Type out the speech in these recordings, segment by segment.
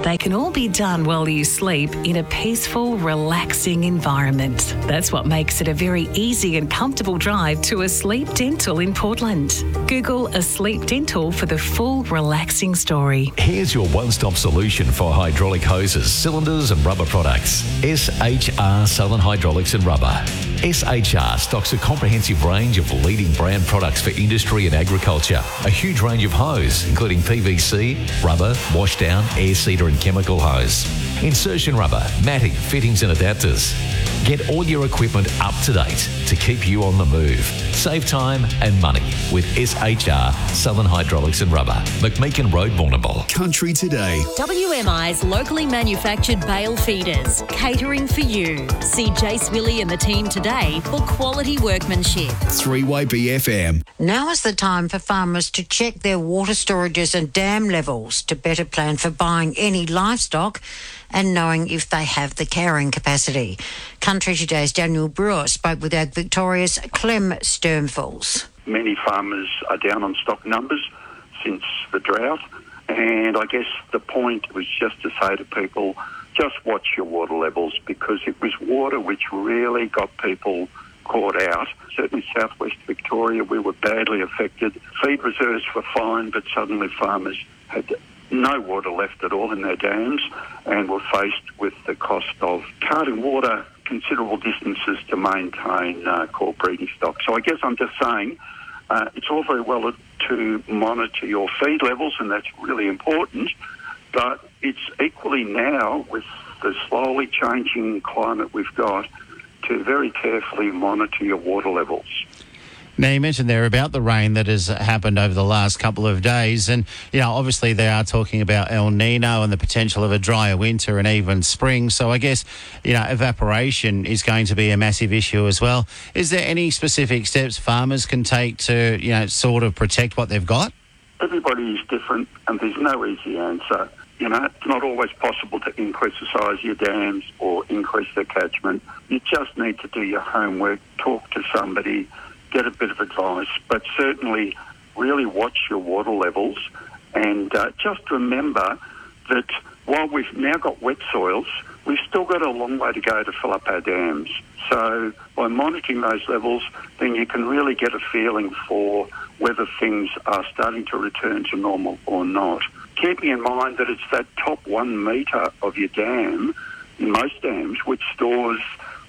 They can all be done while you sleep in a peaceful, relaxing environment. That's what makes it a very easy and comfortable drive to Asleep Dental in Portland. Google Asleep Dental for the full relaxing story. Here's your one-stop solution for hydraulic hoses, cylinders and rubber products. SHR Southern Hydraulics and Rubber. SHR stocks a comprehensive range of leading brand products for industry and agriculture. A huge range of hose, including PVC, rubber, washdown, air seeder and chemical hose. Insertion rubber, matting, fittings and adapters. Get all your equipment up to date to keep you on the move. Save time and money with SHR Southern Hydraulics and Rubber. McMeekin Road, Warrnambool. Country Today. WMI's locally manufactured bale feeders, catering for you. See Jace Willie and the team today for quality workmanship. 3YB FM. Now is the time for farmers to check their water storages and dam levels to better plan for buying any livestock and knowing if they have the carrying capacity. Country Today's Daniel Brewer spoke with Ag Victoria's Clem Sternfels. Many farmers are down on stock numbers since the drought, and I guess the point was just to say to people, just watch your water levels, because it was water which really got people caught out. Certainly southwest Victoria, we were badly affected. Feed reserves were fine, but suddenly farmers had no water left at all in their dams and were faced with the cost of carting water considerable distances to maintain core breeding stock. So I guess I'm just saying it's all very well to monitor your feed levels, and that's really important, but it's equally now, with the slowly changing climate we've got, to very carefully monitor your water levels. Now, you mentioned there about the rain that has happened over the last couple of days, and, you know, obviously they are talking about El Nino and the potential of a drier winter and even spring. So I guess, you know, evaporation is going to be a massive issue as well. Is there any specific steps farmers can take to, you know, sort of protect what they've got? Everybody is different, and there's no easy answer. You know, it's not always possible to increase the size of your dams or increase their catchment. You just need to do your homework, talk to somebody, get a bit of advice, but certainly really watch your water levels, and just remember that while we've now got wet soils, we've still got a long way to go to fill up our dams. So by monitoring those levels, then you can really get a feeling for whether things are starting to return to normal or not. Keeping in mind that it's that top 1 metre of your dam, in most dams, which stores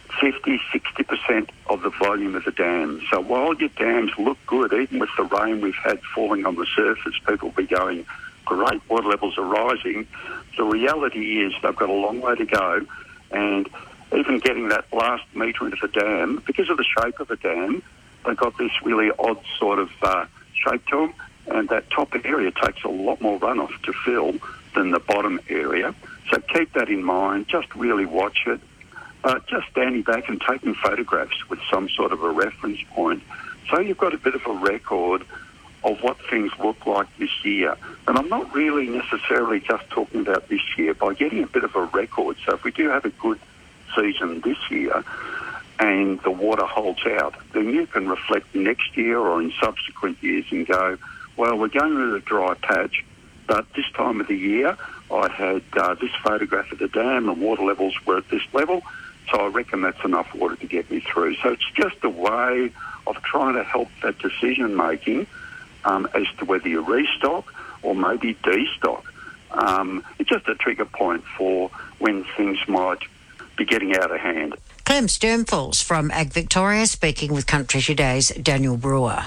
50-60% of the volume of the dam. So while your dams look good, even with the rain we've had falling on the surface, people will be going, great, water levels are rising. The reality is they've got a long way to go, and even getting that last metre into the dam, because of the shape of the dam, they've got this really odd sort of shape to them, and that top area takes a lot more runoff to fill than the bottom area. So keep that in mind, just really watch it. Just standing back and taking photographs with some sort of a reference point. So you've got a bit of a record of what things look like this year. And I'm not really necessarily just talking about this year, by getting a bit of a record. So if we do have a good season this year and the water holds out, then you can reflect next year or in subsequent years and go, well, we're going through a dry patch, but this time of the year I had this photograph of the dam, the water levels were at this level, so I reckon that's enough water to get me through. So it's just a way of trying to help that decision-making as to whether you restock or maybe destock. It's just a trigger point for when things might be getting out of hand. Clem Sternfels from Ag Victoria speaking with Country Today's Daniel Brewer.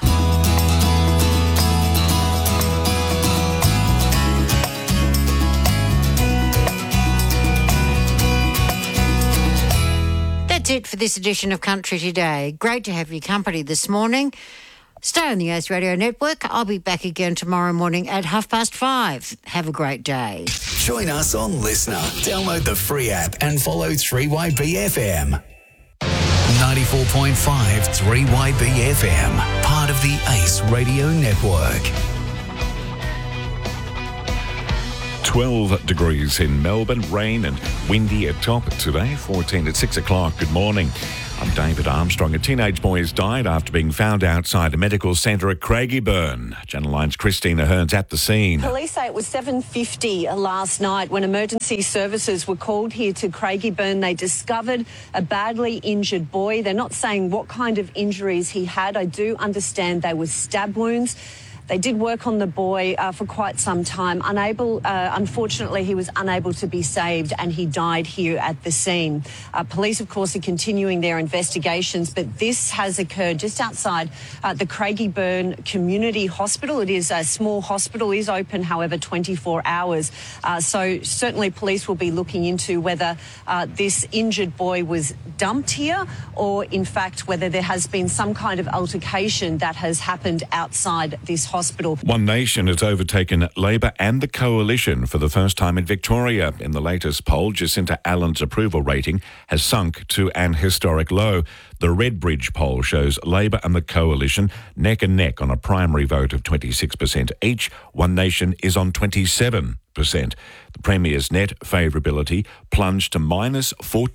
That's it for this edition of Country Today. Great to have your company this morning. Stay on the Ace Radio Network. I'll be back again tomorrow morning at 5:30. Have a great day. Join us on Listener. Download the free app and follow 3YB FM. 94.5 3YB FM. Part of the Ace Radio Network. 12 degrees in Melbourne, rain and windy at top today, 14 at 6 o'clock. Good morning. I'm David Armstrong. A teenage boy has died after being found outside a medical centre at Craigieburn. Channel 9's Christina Hearns at the scene. Police say it was 7:50 last night when emergency services were called here to Craigieburn. They discovered a badly injured boy. They're not saying what kind of injuries he had. I do understand they were stab wounds. They did work on the boy for quite some time. Unfortunately, he was unable to be saved and he died here at the scene. Police, of course, are continuing their investigations, but this has occurred just outside the Craigieburn Community Hospital. It is a small hospital, is open, however, 24 hours. So certainly police will be looking into whether this injured boy was dumped here or, in fact, whether there has been some kind of altercation that has happened outside this hospital. One Nation has overtaken Labor and the Coalition for the first time in Victoria. In the latest poll, Jacinta Allen's approval rating has sunk to an historic low. The Redbridge poll shows Labor and the Coalition neck and neck on a primary vote of 26% each. One Nation is on 27%. The Premier's net favourability plunged to minus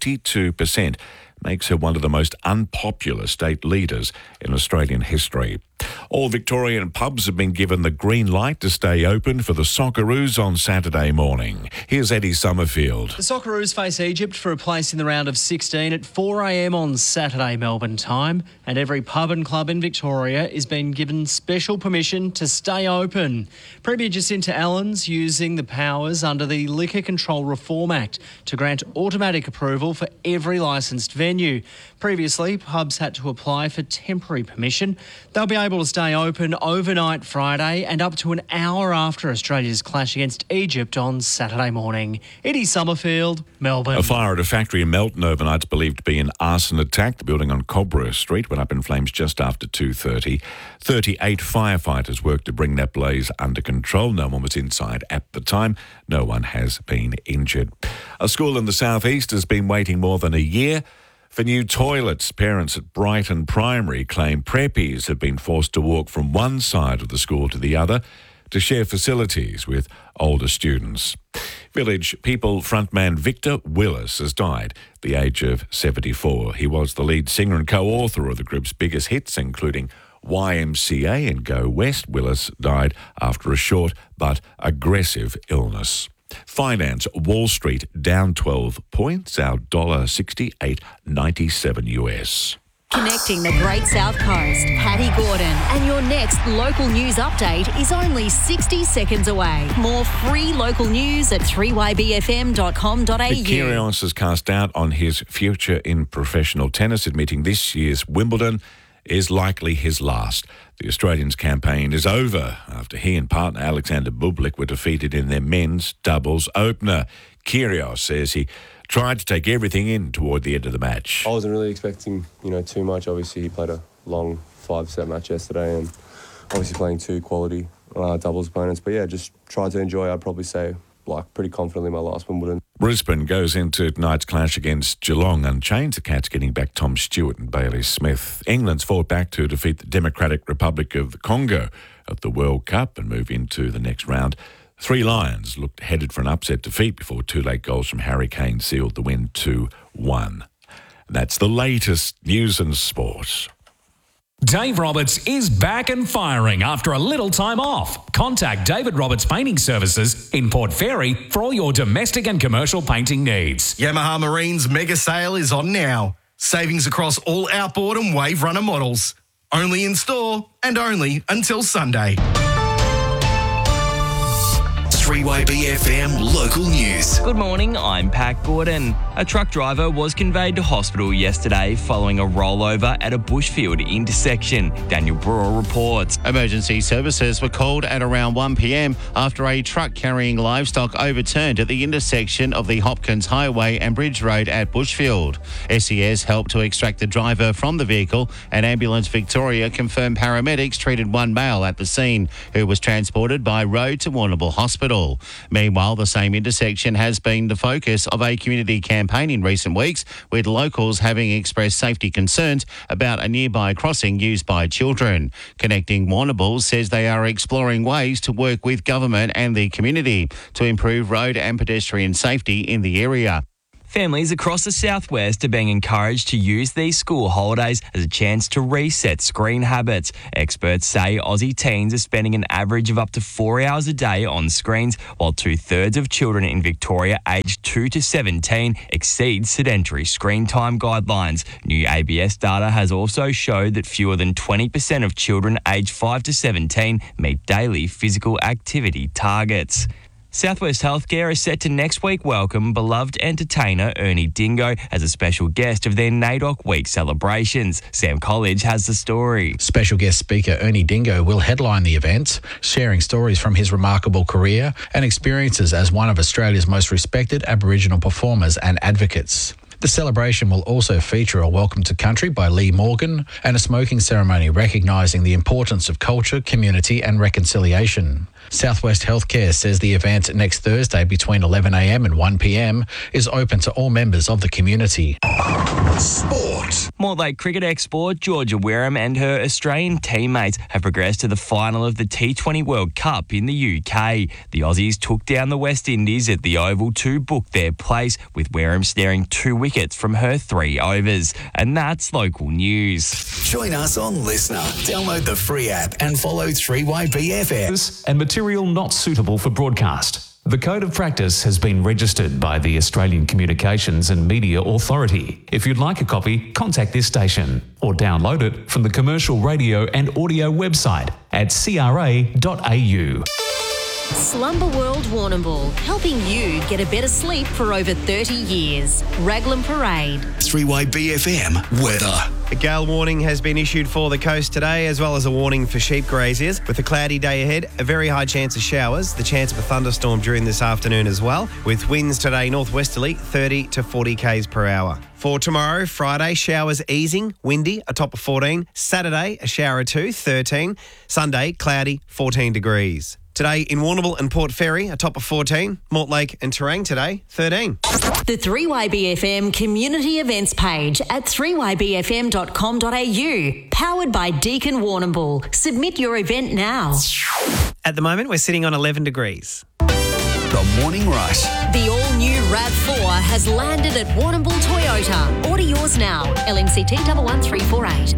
42%. Makes her one of the most unpopular state leaders in Australian history. All Victorian pubs have been given the green light to stay open for the Socceroos on Saturday morning. Here's Eddie Summerfield. The Socceroos face Egypt for a place in the round of 16 at 4 a.m. on Saturday Melbourne time, and every pub and club in Victoria is being given special permission to stay open. Premier Jacinta Allen's using the powers under the Liquor Control Reform Act to grant automatic approval for every licensed venue. Previously, pubs had to apply for temporary permission. They'll be able to stay open overnight Friday and up to an hour after Australia's clash against Egypt on Saturday morning. Eddie Summerfield, Melbourne. A fire at a factory in Melton overnight is believed to be an arson attack. The building on Cobra Street went up in flames just after 2:30. 38 firefighters worked to bring that blaze under control. No one was inside at the time. No one has been injured. A school in the southeast has been waiting more than a year for new toilets. Parents at Brighton Primary claim preppies have been forced to walk from one side of the school to the other to share facilities with older students. Village People frontman Victor Willis has died at the age of 74. He was the lead singer and co-author of the group's biggest hits, including YMCA and Go West. Willis died after a short but aggressive illness. Finance, Wall Street down 12 points, our $1.68.97 US. Connecting the Great South Coast, Patty Gordon, and your next local news update is only 60 seconds away. More free local news at 3ybfm.com.au. Kyrgios has cast doubt on his future in professional tennis, admitting this year's Wimbledon is likely his last. The Australian's campaign is over after he and partner Alexander Bublik were defeated in their men's doubles opener. Kyrgios says he tried to take everything in toward the end of the match. I wasn't really expecting, too much. Obviously, he played a long 5-set match yesterday and obviously playing two quality doubles opponents. But yeah, just tried to enjoy, I'd probably say, pretty confidently my last Wimbledon. Brisbane goes into tonight's clash against Geelong unchanged. The Cats getting back Tom Stewart and Bailey Smith. England's fought back to defeat the Democratic Republic of the Congo at the World Cup and move into the next round. Three Lions looked headed for an upset defeat before two late goals from Harry Kane sealed the win 2-1. That's the latest news and sport. Dave Roberts is back and firing after a little time off. Contact David Roberts Painting Services in Port Fairy for all your domestic and commercial painting needs. Yamaha Marine's mega sale is on now. Savings across all outboard and wave runner models. Only in store and only until Sunday. 3YBFM local news. Good morning, I'm Pat Gordon. A truck driver was conveyed to hospital yesterday following a rollover at a Bushfield intersection. Daniel Brewer reports. Emergency services were called at around 1 p.m. after a truck carrying livestock overturned at the intersection of the Hopkins Highway and Bridge Road at Bushfield. SES helped to extract the driver from the vehicle, and Ambulance Victoria confirmed paramedics treated one male at the scene, who was transported by road to Warrnambool Hospital. Meanwhile, the same intersection has been the focus of a community campaign in recent weeks, with locals having expressed safety concerns about a nearby crossing used by children. Connecting Warrnambool says they are exploring ways to work with government and the community to improve road and pedestrian safety in the area. Families across the southwest are being encouraged to use these school holidays as a chance to reset screen habits. Experts say Aussie teens are spending an average of up to 4 hours a day on screens, while 2/3 of children in Victoria aged 2 to 17 exceed sedentary screen time guidelines. New ABS data has also showed that fewer than 20% of children aged 5 to 17 meet daily physical activity targets. Southwest Healthcare is set to next week welcome beloved entertainer Ernie Dingo as a special guest of their NAIDOC Week celebrations. Sam College has the story. Special guest speaker Ernie Dingo will headline the event, sharing stories from his remarkable career and experiences as one of Australia's most respected Aboriginal performers and advocates. The celebration will also feature a welcome to country by Lee Morgan and a smoking ceremony recognising the importance of culture, community and reconciliation. Southwest Healthcare says the event next Thursday between 11am and 1pm is open to all members of the community. Sport. Mortlake cricket export Georgia Wareham and her Australian teammates have progressed to the final of the T20 World Cup in the UK. The Aussies took down the West Indies at the Oval to book their place, with Wareham snaring 2 wickets from her 3 overs. And that's local news. Join us on Listener. Download the free app and follow 3YBFM. And material not suitable for broadcast. The Code of Practice has been registered by the Australian Communications and Media Authority. If you'd like a copy, contact this station or download it from the Commercial Radio and Audio website at cra.au. Slumber World Warrnambool, helping you get a better sleep for over 30 years. Raglan Parade. 3YBFM weather. A gale warning has been issued for the coast today, as well as a warning for sheep graziers. With a cloudy day ahead, a very high chance of showers, the chance of a thunderstorm during this afternoon as well, with winds today northwesterly 30 to 40 k's per hour. For tomorrow, Friday, showers easing, windy, a top of 14. Saturday, a shower or 2, 13. Sunday, cloudy, 14 degrees. Today in Warrnambool and Port Fairy, a top of 14. Mortlake and Terang today, 13. The 3YBFM community events page at 3ybfm.com.au. Powered by Deakin Warrnambool. Submit your event now. At the moment, we're sitting on 11 degrees. The Morning Rush. The all-new RAV4 has landed at Warrnambool Toyota. Order yours now. LNCT 11348.